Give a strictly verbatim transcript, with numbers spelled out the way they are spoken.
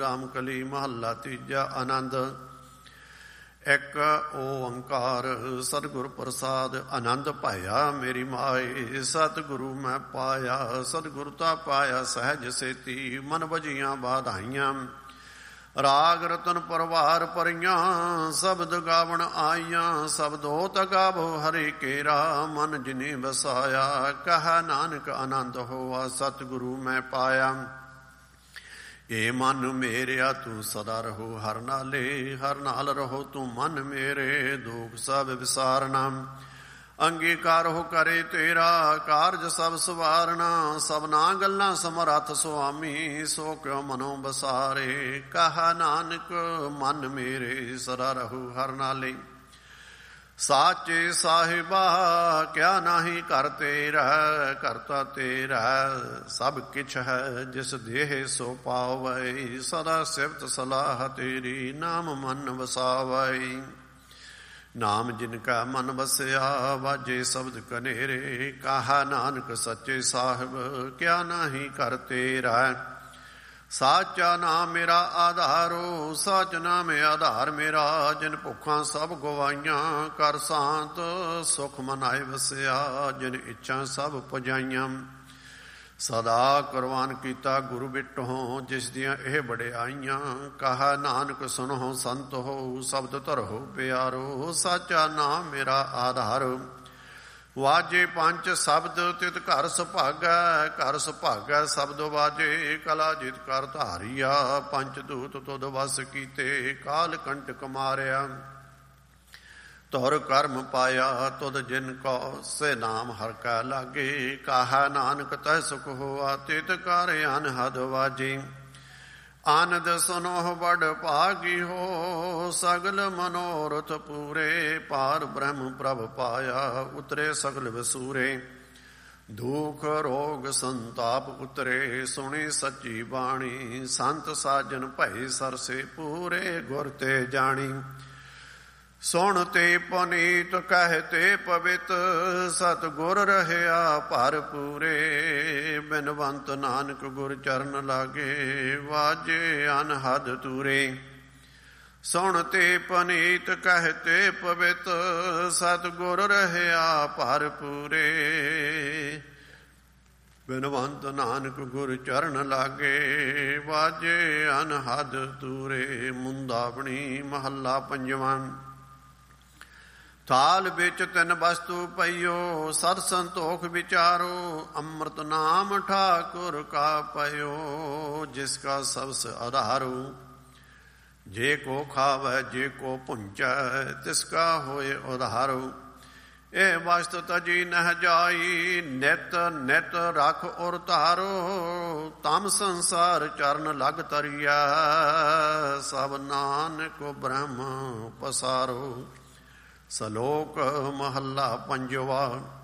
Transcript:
ਰਾਮਕਲੀ ਮਹੱਲਾ ਤੀਜਾ। ਆਨੰਦ। ਇੱਕ ਓੰਕਾਰ ਸਤਿਗੁਰ ਪ੍ਰਸਾਦ। ਆਨੰਦ ਭਾਇਆ ਮੇਰੀ ਮਾਏ, ਸਤਿਗੁਰੂ ਮੈਂ ਪਾਇਆ। ਸਤਿਗੁਰੂ ਤਾ ਪਾਇਆ ਸਹਿਜ ਸੇਤੀ, ਮਨ ਵਜੀਆਂ ਬਾਧਾਈਆਂ। ਰਾਗ ਰਤਨ ਪਰਵਾਰ ਭਰੀਆਂ, ਸ਼ਬਦ ਗਾਵਣ ਆਈਆਂ। ਸ਼ਬਦੋ ਤਗਾਵੋ ਹਰਿ ਕੇਰਾ, ਮਨ ਜਿਨੇ ਵਸਾਇਆ। ਕਹੈ ਨਾਨਕ ਆਨੰਦ ਹੋਆ, ਸਤਿਗੁਰੂ ਮੈਂ ਪਾਇਆ। ਏ ਮਨ ਮੇਰਿਆ ਤੂੰ ਸਦਾ ਰਹੋ ਹਰ ਨਾਲੇ, ਹਰ ਨਾਲ ਰਹੋ ਤੂੰ ਮਨ ਮੇਰੇ। ਦੁਖ ਸਭ ਵਿਸਾਰਨਾ, ਅੰਗੀਕਾਰ ਹੋ ਕਰੇ ਤੇਰਾ। ਕਾਰਜ ਸਭ ਸਵਾਰਨਾ, ਸਭਨਾ ਗੱਲਾਂ ਸਮਰੱਥ ਸੁਆਮੀ। ਸੋ ਕਿਉ ਮਨੋ ਬਸਾਰੇ, ਕਹਾ ਨਾਨਕ ਮਨ ਮੇਰੇ ਸਦਾ ਰਹੋ ਹਰ ਨਾਲੇ। ਸਾਚੇ ਸਾਹਿਬਾ ਕਿਆ ਨਾਹੀ ਘਰ ਤੇਰਾ, ਕਰਤਾ ਤੇਰਾ ਸਭ ਕਿਛ ਹੈ। ਜਿਸ ਦੇਹ ਸੋ ਪਾਵੈ, ਸਦਾ ਸਿਫਤ ਸਲਾਹ ਤੇਰੀ। ਨਾਮ ਮਨ ਵਸਾਵੈ, ਨਾਮ ਜਿਨ ਕਾ ਮਨ ਵਸਿਆ। ਵਾਜੇ ਸ਼ਬਦ ਕਨੇਰੇ, ਕਹਾ ਨਾਨਕ ਸੱਚੇ ਸਾਹਿਬ ਕਿਆ ਨਾਹੀ ਘਰ ਤੇਰਾ। ਸਾਚਾ ਨਾਮ ਮੇਰਾ ਆਧਾਰੋ, ਸਾਚ ਨਾਮ ਆਧਾਰ ਮੇਰਾ। ਜਿਨ ਭੁੱਖਾਂ ਸਭ ਗਵਾਈਆਂ, ਕਰ ਸ਼ਾਂਤ ਸੁਖ ਮਨਾਏ ਵਸਿਆ। ਜਿਨ ਇੱਛਾ ਸਭ ਪੁਜਾਈਆਂ, ਸਦਾ ਕੁਰਬਾਨ ਕੀਤਾ ਗੁਰੂ ਬਿਟੋ। ਜਿਸ ਦੀਆਂ ਇਹ ਵਡਿਆਈਆਂ, ਕਹਾ ਨਾਨਕ ਸੁਣੋ ਸੰਤ ਹੋ। ਸ਼ਬਦ ਧਰੋ ਪਿਆਰੋ, ਸਾਚਾ ਨਾਮ ਮੇਰਾ ਆਧਾਰ। ਵਾਜੇ ਪੰਜ ਸ਼ਬਦ ਤਿਤ ਘਰ ਸੁਭਾਗੈ, ਘਰ ਸੁਭਾਗੈ ਸ਼ਬਦ ਵਾਜੇ। ਕਲਾ ਜਿਤ ਕਰ ਧਾਰੀਆ, ਪੰਜ ਦੂਤ ਤੁਧ ਵਸ ਕੀਤੇ। ਕਾਲ ਕੰਟਕ ਮਾਰਿਆ, ਤੁਰ ਕਰਮ ਪਾਇਆ। ਤੁਧ ਜਿਨ ਕੋ ਸੇ ਨਾਮ ਹਰਿ ਕੈ ਲਾਗੇ। ਕਹਾ ਨਾਨਕ ਤੈ ਸੁਖ ਹੋਆ, ਤਿਤ ਕਰ ਅਨਹਦ ਵਾਜੇ। ਆਨੰਦ ਸੁਨੋ ਬੜ ਭਾਗੀ ਹੋ, ਸਗਲ ਮਨੋਰਥ ਪੂਰੇ। ਪਾਰ ਬ੍ਰਹਮ ਪ੍ਰਭ ਪਾਇਆ, ਉਤਰੇ ਸਗਲ ਵਸੂਰੇ। ਦੁਖ ਰੋਗ ਸੰਤਾਪ ਉਤਰੇ, ਸੁਣੀ ਸੱਚੀ ਬਾਣੀ। ਸੰਤ ਸਾਜਨ ਭਏ ਸਰਸੇ, ਪੂਰੇ ਗੁਰ ਤੇ ਜਾਣੀ। ਸੁਣ ਤੇ ਪੁਨੀਤ ਕਹਿਤੇ ਪਵਿੱਤ, ਸਤਿਗੁਰ ਰਹਿਆ ਭਰ ਪੂਰੇ। ਬਿਨਵੰਤ ਨਾਨਕ ਗੁਰ ਚਰਨ ਲਾਗੇ, ਵਾਜੇ ਅਨਹਦ ਤੂਰੇ। ਸੁਣ ਤੇ ਪੁਨੀਤ ਕਹਿਤੇ ਪਵਿੱਤ, ਸਤਿਗੁਰ ਰਹਿਆ ਭਰ ਪੂਰੇ। ਬਿਨਵੰਤ ਨਾਨਕ ਗੁਰ ਚਰਨ ਲਾਗੇ, ਵਾਜੇ ਅਨਹਦ ਤੂਰੇ। ਮੁੰਦਾਵਣੀ ਮਹੱਲਾ ਪੰਜਵਾਂ। ਥਾਲ ਵਿੱਚ ਤਿੰਨ ਵਸਤੂ ਪਈਓ, ਸਤ ਸੰਤੋਖ ਵਿਚਾਰੋ। ਅੰਮ੍ਰਿਤ ਨਾਮ ਠਾਕੁਰ ਕਾ ਪਇਓ, ਜਿਸ ਕਾ ਸਬਸ ਆਧਾਰੋ। ਜੇ ਕੋ ਖਾਵੈ ਜੇ ਕੋ ਪੁੰਚੈ, ਤਿਸ ਕਾ ਹੋਏ ਉਧਾਰੋ। ਇਹ ਵਸਤ ਤਜੀ ਨਹਿ ਜਾਈ, ਨਿਤ ਨਿਤ ਰਖ ਔਰ ਧਾਰੋ। ਤਮ ਸੰਸਾਰ ਚਰਨ ਲਗ ਤਰੀਆ, ਸਭ ਨਾਨਕ ਬ੍ਰਹਮ ਪਸਾਰੋ। ਸਲੋਕ ਮਹੱਲਾ ਪੰਜਵਾ।